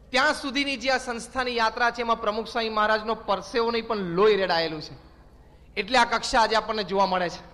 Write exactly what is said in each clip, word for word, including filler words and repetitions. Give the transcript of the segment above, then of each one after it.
ત્યાં સુધીની જે આ સંસ્થાની યાત્રા છે એમાં પ્રમુખ સ્વામી મહારાજનો પરસેવો નહીં પણ લોહી રેડાયેલું છે. એટલે આ કક્ષા આજે આપણને જોવા મળે છે.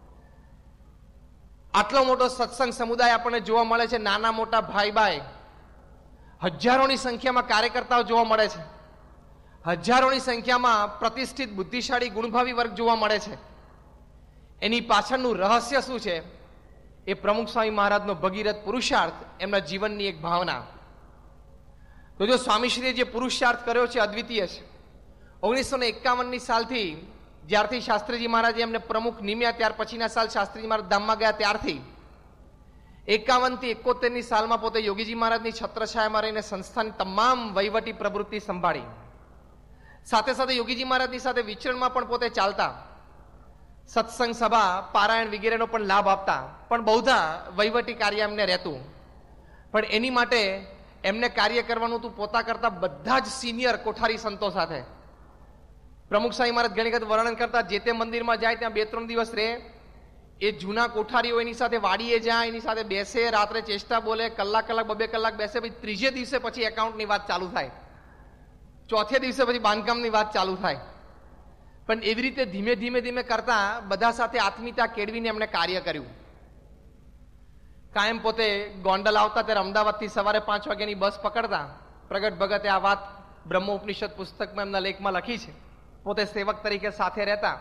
આટલો મોટો સત્સંગ સમુદાય આપણને જોવા મળે છે. નાના મોટા ભાઈ ભાઈ હજારોની સંખ્યામાં કાર્યકર્તાઓ જોવા મળે છે. હજારોની સંખ્યામાં પ્રતિષ્ઠિત બુદ્ધિશાળી ગુણભાવી વર્ગ જોવા મળે છે. એની પાછળનું રહસ્ય શું છે? એ પ્રમુખ સ્વામી મહારાજનો ભગીરથ પુરુષાર્થ, એમના જીવનની એક ભાવના. તો જો સ્વામીશ્રીએ જે પુરુષાર્થ કર્યો છે અદ્વિતીય છે. ઓગણીસો ને એકાવન ની સાલથી જ્યારથી શાસ્ત્રીજી મહારાજે એમને પ્રમુખ નિમ્યા ત્યાર પછીના સાલ શાસ્ત્રીજી મહારાજ ધામમાં ગયા ત્યારથી એકાવન થી એકોતેર ની સાલમાં પોતે યોગીજી મહારાજની છત્રછાયામાં રહીને સંસ્થાની તમામ વહીવટી પ્રવૃત્તિ સંભાળી. સાથે સાથે યોગીજી મહારાજની સાથે વિચરણમાં પણ પોતે ચાલતા, સત્સંગ સભા પારાયણ વગેરેનો પણ લાભ આપતા, પણ બહુધા વહીવટી કાર્ય એમને રહેતું. પણ એની માટે એમને કાર્ય કરવાનું હતું પોતા કરતા બધા જ સિનિયર કોઠારી સંતો સાથે. પ્રમુખ સ્વામી મહારાજ ઘણી વખત વર્ણન કરતા, જે તે મંદિરમાં જાય ત્યાં બે ત્રણ દિવસ રહે, એ જૂના કોઠારીઓ એની સાથે વાડીએ જાય, એની સાથે બેસે, રાત્રે ચેષ્ટા બોલે, કલાક કલાક બબે કલાક બેસે, પછી ત્રીજે દિવસે પછી એકાઉન્ટની વાત ચાલુ થાય, ચોથે દિવસે પછી બાંધકામની વાત ચાલુ થાય. પણ એવી રીતે ધીમે ધીમે ધીમે કરતા બધા સાથે આત્મીયતા કેળવીને એમણે કાર્ય કર્યું. કાયમ પોતે ગોંડલ આવતા ત્યારે અમદાવાદથી સવારે પાંચ વાગ્યાની બસ પકડતા. પ્રગટ ભગતે આ વાત બ્રહ્મ ઉપનિષદ પુસ્તકમાં એમના લેખમાં લખી છે. પોતે સેવક તરીકે સાથે રહેતા.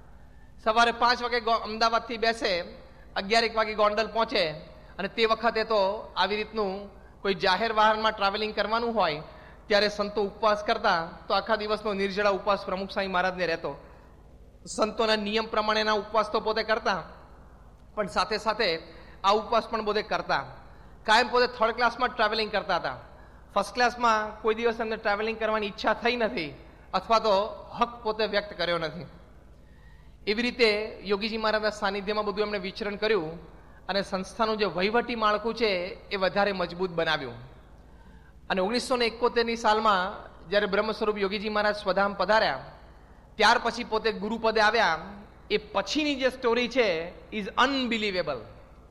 સવારે પાંચ વાગે અમદાવાદથી બેસે, અગિયાર એક વાગે ગોંડલ પહોંચે, અને તે વખતે તો આવી રીતનું કોઈ જાહેર વાહનમાં ટ્રાવેલિંગ કરવાનું હોય ત્યારે સંતો ઉપવાસ કરતા, તો આખા દિવસનો નિર્જળા ઉપવાસ પ્રમુખ સ્વામી મહારાજને રહેતો. સંતોના નિયમ પ્રમાણેના ઉપવાસ તો પોતે કરતા, પણ સાથે સાથે આ ઉપવાસ પણ પોતે કરતા. કાયમ પોતે થર્ડ ક્લાસમાં ટ્રાવેલિંગ કરતા હતા. ફર્સ્ટ ક્લાસમાં કોઈ દિવસ એમને ટ્રાવેલિંગ કરવાની ઈચ્છા થઈ નથી, અથવા તો હક પોતે વ્યક્ત કર્યો નથી. એવી રીતે યોગીજી મહારાજના સાનિધ્યમાં બધું એમણે વિચરણ કર્યું અને સંસ્થાનું જે વહીવટી માળખું છે એ વધારે મજબૂત બનાવ્યું. અને ઓગણીસો ને એકોતેર ની સાલમાં જયારે બ્રહ્મ સ્વરૂપ યોગીજી મહારાજ સ્વધામ પધાર્યા, ત્યાર પછી પોતે ગુરુપદે આવ્યા. એ પછીની જે સ્ટોરી છે ઇઝ અનબિલીવેબલ.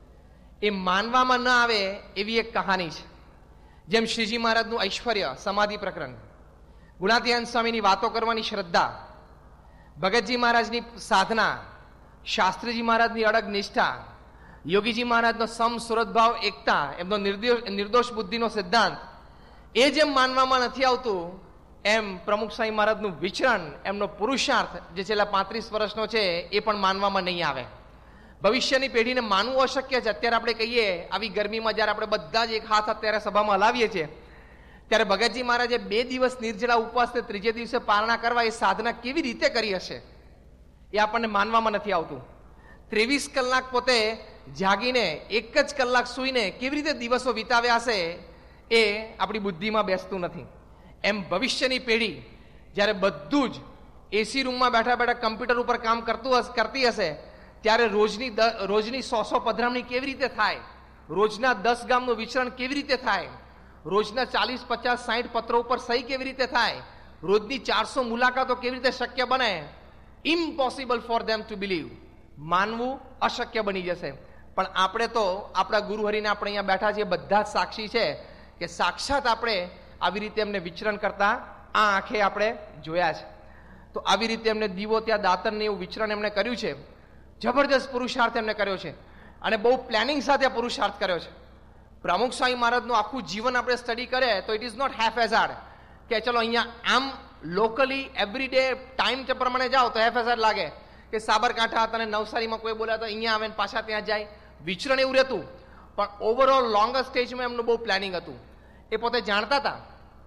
એ માનવામાં ન આવે એવી એક કહાની છે. જેમ શ્રીજી મહારાજનું ઐશ્વર્ય, સમાધિ પ્રકરણ, ગુણાતીતાનંદ સ્વામીની વાતો કરવાની શ્રદ્ધા, ભગતજી મહારાજની સાધના, શાસ્ત્રીજી મહારાજની અડગ નિષ્ઠા, યોગીજી મહારાજનો સમ સુરતભાવ એકતા, એમનો નિર્દોષ નિર્દોષ બુદ્ધિનો સિદ્ધાંત, એ જેમ માનવામાં નથી આવતું, એમ પ્રમુખ સ્વામી મહારાજનું વિચરણ, એમનો પુરુષાર્થ જે છેલ્લા પાંત્રીસ વર્ષનો છે એ પણ માનવામાં નહીં આવે. ભવિષ્યની પેઢીને માનવું અશક્ય છે. અત્યારે આપણે કહીએ, આવી ગરમીમાં જયારે આપણે બધા જ એક હાથ અત્યારે સભામાં હલાવીએ છીએ, ત્યારે ભગતજી મહારાજે બે દિવસ નિર્જળા ઉપવાસને ત્રીજે દિવસે પારણા કરવા એ સાધના કેવી રીતે કરી હશે એ આપણને માનવામાં નથી આવતું. ત્રેવીસ કલાક પોતે જાગીને એક જ કલાક સૂઈને કેવી રીતે દિવસો વિતાવ્યા હશે એ આપણી બુદ્ધિમાં બેસતું નથી. એમ ભવિષ્યની પેઢી જ્યારે બધું જ એસી રૂમમાં બેઠા બેઠા કમ્પ્યુટર ઉપર કામ કરતું કરતી હશે, ત્યારે રોજની રોજની સો સો પધરામણી કેવી રીતે થાય, રોજના દસ ગામનું વિચરણ કેવી રીતે થાય, રોજના ચાલીસ પચાસ સાહીઠ પત્રો ઉપર સહી કેવી રીતે થાય, રોજની ચારસો મુલાકાતો કેવી રીતે શક્ય બને? Impossible for them to believe. માનવું અશક્ય બની જશે. પણ આપણે તો આપણા ગુરુ હરિને આપણે અહીંયા બેઠા છીએ, બધા જ સાક્ષી છે કે સાક્ષાત આપણે આવી રીતે એમને વિચરણ કરતા આ આંખે આપણે જોયા છે. તો આવી રીતે એમને દીવો ત્યાં દાતરને એવું વિચરણ એમણે કર્યું છે. જબરજસ્ત પુરુષાર્થ એમને કર્યો છે અને બહુ પ્લાનિંગ સાથે પુરુષાર્થ કર્યો છે. પ્રમુખ સ્વામી મહારાજનું આખું જીવન આપણે સ્ટડી કરીએ તો ઇટ ઇઝ નોટ હેફ હેઝાર્ડ કે ચલો અહીંયા આમ લોકલી એવરી ડે ટાઈમ પ્રમાણે જાઓ તો હેફ હેઝાર્ડ લાગે કે સાબરકાંઠા હતા અને નવસારીમાં કોઈ બોલ્યા તો અહીંયા આવે પાછા ત્યાં જાય, વિચરણ એવું રહેતું. પણ ઓવરઓલ લોંગર સ્ટેજમાં એમનું બહુ પ્લાનિંગ હતું. એ પોતે જાણતા હતા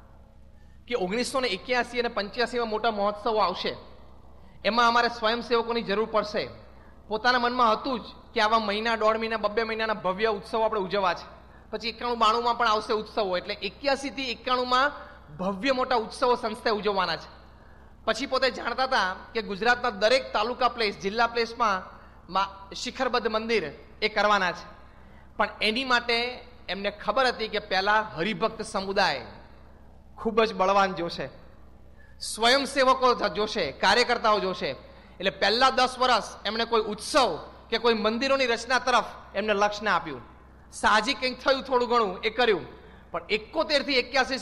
કે ઓગણીસો ને એક્યાસી અને પંચ્યાસીમાં મોટા મહોત્સવો આવશે, એમાં અમારે સ્વયંસેવકોની જરૂર પડશે. પોતાના મનમાં હતું જ કે આવા મહિના દોઢ મહિના બબ્બે મહિનાના ભવ્ય ઉત્સવો આપણે ઉજવવા છે. પછી એકાણું બાણું માં પણ આવશે ઉત્સવો, એટલે એક્યાસી થી એકાણું માં ભવ્ય મોટા ઉત્સવો સંસ્થાએ ઉજવવાના છે. પછી પોતે જાણતા હતા કે ગુજરાતના દરેક તાલુકા પ્લેસ, જિલ્લા પ્લેસમાં શિખરબદ્ધ મંદિર એ કરવાના છે. પણ એની માટે એમને ખબર હતી કે પહેલા હરિભક્ત સમુદાય ખૂબ જ બળવાન જોશે, સ્વયંસેવકો જોશે, કાર્યકર્તાઓ જોશે. એટલે પહેલા દસ વર્ષ એમણે કોઈ ઉત્સવ કે કોઈ મંદિરોની રચના તરફ એમને લક્ષ્ય આપ્યું. સાહજિક કંઈક થયું થોડું ઘણું એ કર્યું, પણ એકોતેર થી એક્યાસી